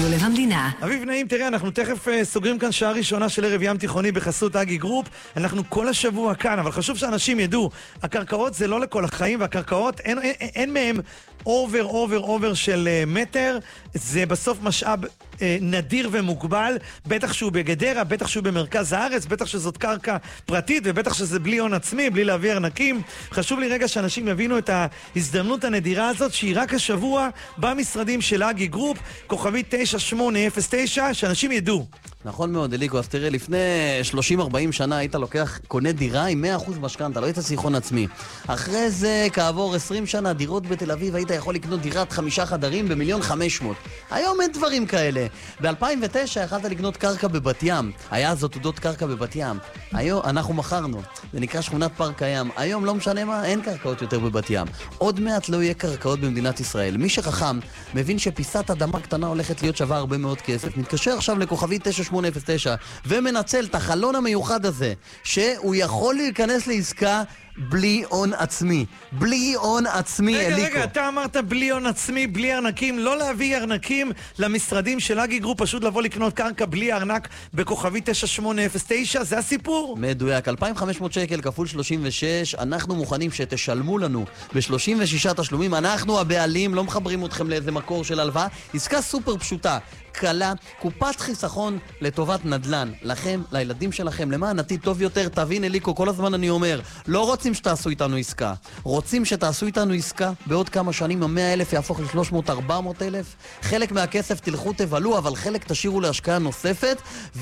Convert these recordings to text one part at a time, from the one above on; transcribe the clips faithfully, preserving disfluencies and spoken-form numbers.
רדיו לב המדינה. אביב נעים, תראה, אנחנו תכף uh, סוגרים כאן שעה ראשונה של ערב ים תיכוני בחסות אגי גרופ. אנחנו כל השבוע כאן, אבל חשוב שאנשים ידעו, הקרקעות זה לא לכל החיים, והקרקעות אין, אין, אין מהם אובר, אובר, אובר של uh, מטר. זה בסוף משאב uh, נדיר ומוגבל, בטח שהוא בגדרה, בטח שהוא במרכז הארץ, בטח שזאת קרקע פרטית, ובטח שזה בלי הון עצמי, בלי להביא ארנקים. חשוב לי רגע שאנשים יבינו את ההזדמנות הנדירה הזאת, שהיא רק השבוע במשרדים של אגי גרופ, כוכבית תשע שמונה אפס תשע, שאנשים ידעו. נכון מאוד, אליקו, אז תראה, לפני שלושים ארבעים שנה היית לוקח, קונה דירה עם מאה אחוז משכנתה, לא היית סיכון עצמי. אחרי זה, כעבור עשרים שנה, דירות בתל אביב, היית יכול לקנות דירת חמישה חדרים במיליון חמש מאות. היום אין דברים כאלה. ב-אלפיים ותשע יכלת לקנות קרקע בבת ים. היה אז עתודות קרקע בבת ים. היום אנחנו מכרנו. זה נקרא שכונת פארק הים. היום לא משנה מה, אין קרקעות יותר בבת ים. עוד מעט לא יהיה קרקעות במדינת ישראל. מי שחכם מבין שפיסת אדמה קטנה הולכת להיות שווה הרבה מאוד כסף. מתקשר עכשיו לכוכבית תשע שמונה אפס תשע ומנצל את החלון המיוחד הזה, שהוא יכול להיכנס לעסקה בלי הון עצמי. בלי הון עצמי, רגע, אליקו. רגע, אתה אמרת בלי הון עצמי, בלי ארנקים, לא להביא ארנקים למשרדים של אגי גרופ, פשוט לבוא לקנות קרקע בלי ארנק בכוכבית תשע שמונה אפס תשע, זה הסיפור? מדויק, אלפיים וחמש מאות שקל כפול שלושים ושש, אנחנו מוכנים שתשלמו לנו ב-שלושים ושישה תשלומים, אנחנו הבעלים, לא מחברים אתכם לאיזה מקור של הלוואה, עסקה סופר פשוטה. קלה, קופת חיסכון לטובת נדל"ן, לכם, לילדים שלכם, למען עתיד טוב יותר. תבין אליקו, כל הזמן אני אומר, לא רוצים שתעשו איתנו עסקה, רוצים שתעשו איתנו עסקה, בעוד כמה שנים ה-מאה אלף יהפוך ל-שלוש מאות ארבע מאות אלף, חלק מהכסף תלכו תבלו, אבל חלק תשאירו להשקעה נוספת,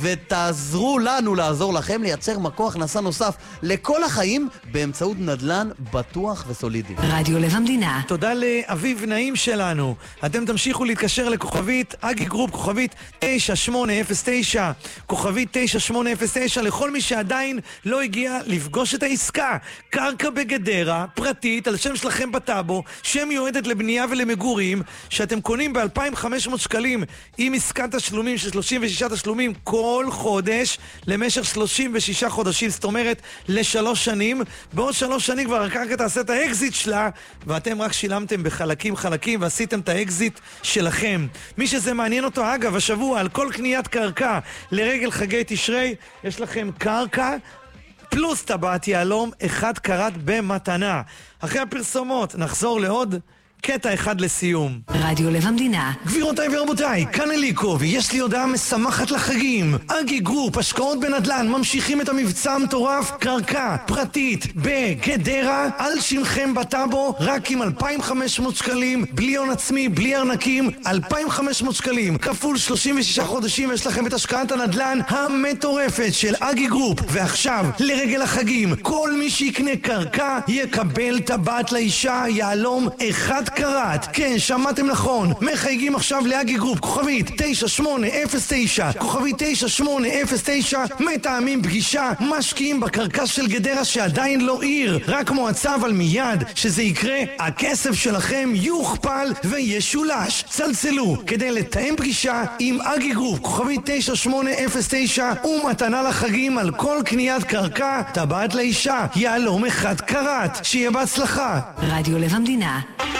ותעזרו לנו לעזור לכם לייצר מקור הכנסה נוסף לכל החיים, באמצעות נדל"ן בטוח וסולידי. רדיו לב המדינה. תודה לאביב נעים שלנו. אתם תמשיכו להתקשר לכוכבית אגי גרופ, כוכבית תשע שמונה אפס תשע, כוכבית תשע שמונה אפס תשע, לכל מי שעדיין לא הגיע לפגוש את העסקה. קרקע בגדרה, פרטית, על שם שלכם בטאבו, שמיועדת לבנייה ולמגורים, שאתם קונים ב-אלפיים וחמש מאות שקלים, עם עסקת תשלומים של שלושים ושישה תשלומים כל חודש, למשך שלושים ושישה חודשים, זאת אומרת לשלוש שנים. בעוד שלוש שנים כבר הקרקע תעשה את האקזיט שלה, ואתם רק שילמתם בחלקים חלקים, ועשיתם את האקזיט שלכם. מי שזה מעניין אותו, אגב, השבוע על כל קניית קרקע לרגל חגי תשרי, יש לכם קרקע פלוס טבעת יהלום אחד קרת במתנה. אחרי הפרסומות נחזור לעוד קטע אחד לסיום. רדיו לב המדינה. גבירותיי ורבותיי, כאן אליקו, ויש לי הודעה משמחת לחגים. אגי גרופ, השקעות בנדל"ן, ממשיכים את המבצע המטורף, קרקע פרטית בגדרה, על שמכם בטאבו, רק עם אלפיים וחמש מאות שקלים, בלי הון עצמי, בלי ארנקים, אלפיים וחמש מאות שקלים, כפול שלושים ושישה חודשים, ויש לכם את השקעת הנדל"ן המטורפת של אגי גרופ. ועכשיו, לרגל החגים, כל מי שיקנה קרקע יקבל טבעת לאישה יהלום אחד קרת. כן, שמעתם נכון, מחייגים עכשיו לאגי גרופ, כוכבית תשע שמונה אפס תשע, כוכבית תשע שמונה אפס תשע, מתאמים פגישה, משקיעים בקרקע של גדרה שעדיין לא עיר, רק מועצה, אבל מיד שזה יקרה הכסף שלכם יוכפל וישולש. צלצלו כדי לתאם פגישה עם אגי גרופ, כוכבית תשע שמונה אפס תשע, ומתנה לחגים על כל קניית קרקע, טבעת לאישה יהלום אחד קרת. שיהיה בהצלחה. רדיו לב המדינה.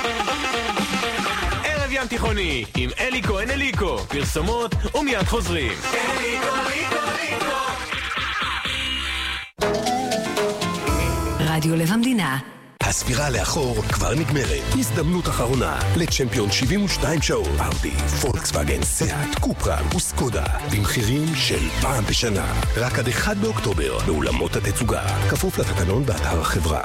ערב ים תיכוני עם אלי כהן אליקו, פרסומות ומיד חוזרים. אליקו, אליקו, אליקו. רדיו לב המדינה. הספירה לאחור כבר נגמרת. הזדמנות אחרונה לצ'מפיון שבעים ושתיים שעות. אאודי, פולקסווגן, סיאט, קופרה וסקודה במחירים של פעם בשנה. רק עד אחד באוקטובר באולמות התצוגה. כפוף לתקנון באתר החברה.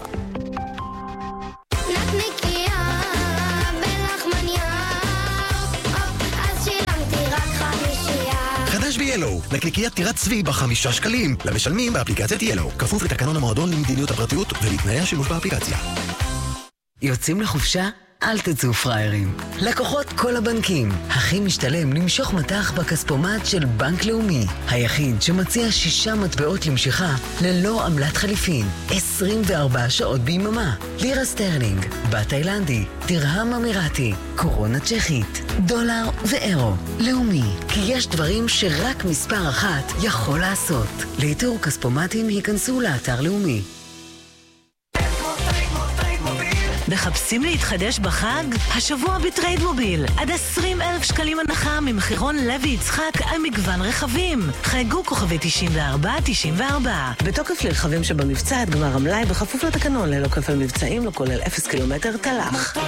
חדש ביאלו, נקניקיית טירת צבי בחמישה שקלים, למשלמים באפליקציית יאלו, כפוף לתקנון המועדון למדיניות הפרטיות ולתנאי השימוש באפליקציה. יוצאים לחופשה? אל תצאו פריירים. לקוחות כל הבנקים, הכי משתלם למשוך מטח בכספומט של בנק לאומי, היחיד שמציע שישה מטבעות למשיכה ללא עמלת חליפין, עשרים וארבע שעות ביממה. לירה סטרלינג, בת תאילנדי, תרהם אמירתי, קורונה צ'כית, דולר ואירו. לאומי, כי יש דברים שרק מספר אחת יכול לעשות. לאיתור כספומטים היכנסו לאתר לאומי. מחפשים להתחדש בחג? השבוע בטרייד מוביל. עד עשרים אלף שקלים הנחה ממחירון לוי יצחק על מגוון רכבים. חייגו כוכבי תשעים וארבע תשעים וארבע. בתוקף לרכבים שבמבצע עד גמר המלאי בכפוף לתקנון ללא כפל מבצעים, לא כולל אפס קילומטר תלך.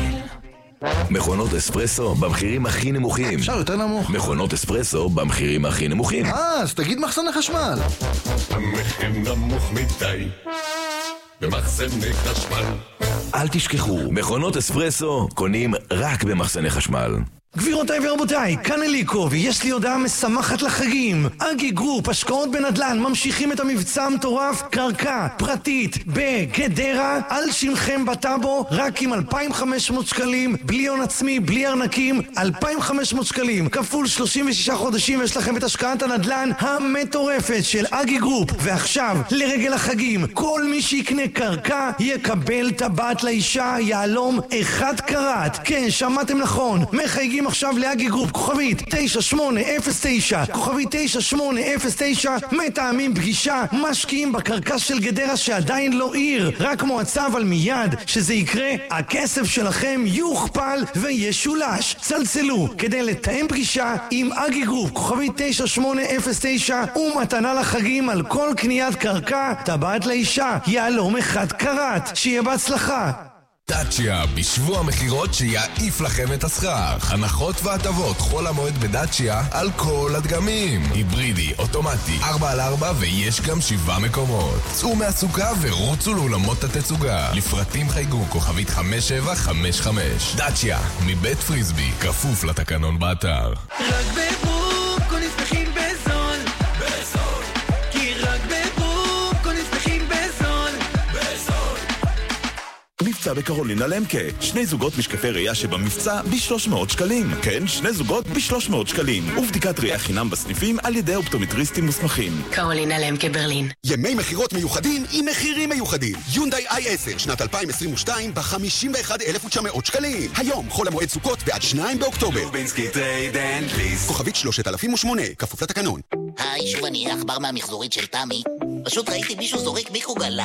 מכונות אספרסו במחירים הכי נמוכים. אפשר יותר נמוך. מכונות אספרסו במחירים הכי נמוכים. אה, אז תגיד מחסני חשמל. המחיר נמוך מדי במחסני חשמל. אל תשכחו, מכונות אספרסו קונים רק במחסני חשמל. גבירותיי ורבותיי, כאן אליקו, ויש לי הודעה משמחת לחגים. אגי גרופ, השקעות בנדל"ן, ממשיכים את המבצע המטורף, קרקע פרטית בגדרה, על שמכם בטאבו, רק עם אלפיים וחמש מאות שקלים, בלי הון עצמי, בלי ארנקים, אלפיים וחמש מאות שקלים, כפול שלושים ושישה חודשים, ויש לכם את השקעת הנדל"ן המטורפת של אגי גרופ. ועכשיו, לרגל החגים, כל מי שיקנה קרקע יקבל טבעת לאישה יעלום אחד קראט. כן, שמעתם נכון, מחייגים עכשיו לאגי גרופ, כוכבית תשע שמונה אפס תשע, כוכבית תשע שמונה אפס תשע, מתאמים פגישה, משקיעים בקרקע של גדרה שעדיין לא עיר, רק מועצה, אבל מיד שזה יקרה, הכסף שלכם יוכפל וישולש. צלצלו כדי לתאם פגישה עם אגי גרופ, כוכבית תשע שמונה אפס תשע, ומתנה לחגים על כל קניית קרקע, טבעת לאישה יעלום אחד קראט. שיהיה בהצלחה. דאצ'יה, בשבוע המחירות שיעיף לכם את השכר. הנחות והטבות חול המועד בדאצ'יה על כל הדגמים. היברידי, אוטומטי, ארבע על ארבע, ויש גם שבעה מקומות. צאו מהסוכה ורוצו לאולמות התצוגה. לפרטים חייגו כוכבית חמש שבע חמש חמש. דאצ'יה, מבית פריסבי, כפוף לתקנון באתר. רק בברוקו נפתחים בזול, בזול, כי רק בברוקו נפתחים בזול, בזול. מבצע בקרולינה למקה, שני זוגות משקפי ראייה שבמבצע ב-שלוש מאות שקלים. כן, שני זוגות ב-שלוש מאות שקלים. ובדיקת ראייה חינם בסניפים על ידי אופטומטריסטים מוסמכים. קרולינה למקה ברלין. ימי מחירות מיוחדים עם מחירים מיוחדים. יונדאי איי עשר שנת אלפיים עשרים ושתיים ב-חמישים ואחד אלף ותשע מאות שקלים. היום חול המועד סוכות ועד שניים באוקטובר. לובינסקי טרייד אנד ליסט. כוכבית שלושת אלפים ושמונה, כפוף לתקנון. היי, שוב אני עכבר מהמחזורית של תמי. פשוט ראיתי מישהו זורק מיקרוגל